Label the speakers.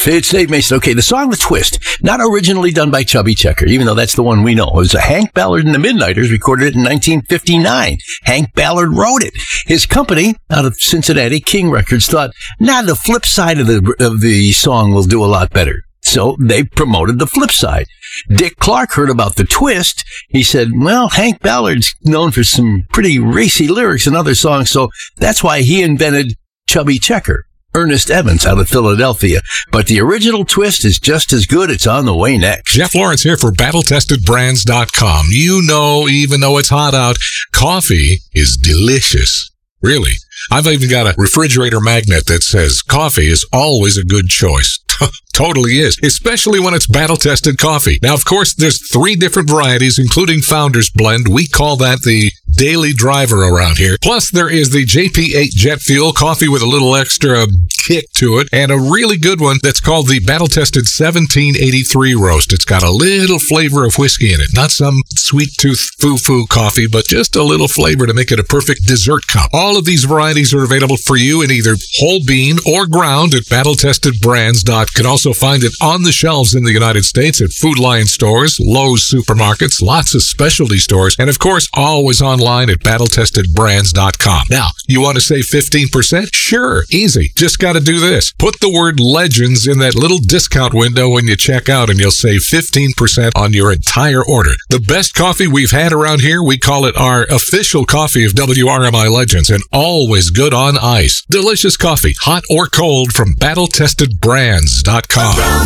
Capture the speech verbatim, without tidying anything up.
Speaker 1: It's Dave Mason. Okay, the song The Twist, not originally done by Chubby Checker, even though that's the one we know. It was a Hank Ballard and the Midnighters, recorded it in nineteen fifty-nine. Hank Ballard wrote it. His company, out of Cincinnati, King Records, thought, nah, the flip side of the, of the song will do a lot better. So they promoted the flip side. Dick Clark heard about The Twist. He said, well, Hank Ballard's known for some pretty racy lyrics in other songs, so that's why he invented Chubby Checker. Ernest Evans out of Philadelphia. But the original Twist is just as good. It's on the way next.
Speaker 2: Jeff Lawrence here for battle tested brands dot com. You know, even though it's hot out, coffee is delicious. Really. I've even got a refrigerator magnet that says coffee is always a good choice. Totally is, especially when it's battle-tested coffee. Now, of course, there's three different varieties, including Founder's Blend. We call that the daily driver around here. Plus, there is the J P eight Jet Fuel, coffee with a little extra kick to it, and a really good one that's called the battle-tested seventeen eighty-three Roast. It's got a little flavor of whiskey in it. Not some sweet-tooth foo-foo coffee, but just a little flavor to make it a perfect dessert cup. All of these varieties are available for you in either whole bean or ground at battle tested brands dot com. You can also find it on the shelves in the United States at Food Lion stores, Lowe's supermarkets, lots of specialty stores, and of course, always online at battle tested brands dot com. Now, you want to save fifteen percent? Sure, easy. Just got to do this. Put the word Legends in that little discount window when you check out, and you'll save fifteen percent on your entire order. The best coffee we've had around here, we call it our official coffee of W R M I Legends, and always good on ice. Delicious coffee, hot or cold, from battle tested brands dot com.